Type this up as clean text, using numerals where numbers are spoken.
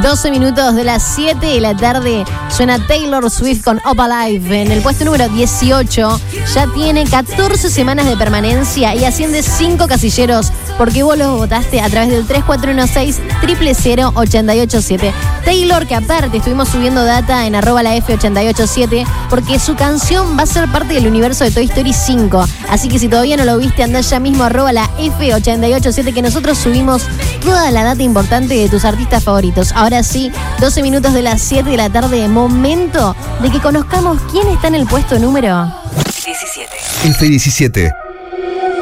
12 minutos de las 7 de la tarde suena Taylor Swift con Up Alive. En el puesto número 18 ya tiene 14 semanas de permanencia y asciende 5 casilleros porque vos los votaste a través del 3416-000-887. Taylor, que aparte estuvimos subiendo data en @la_F887 porque su canción va a ser parte del universo de Toy Story 5. Así que si todavía no lo viste, andá ya mismo @la_F887 que nosotros subimos toda la data importante de tus artistas favoritos. Ahora sí, 12 minutos de las 7 de la tarde, momento de que conozcamos quién está en el puesto número 17. F17.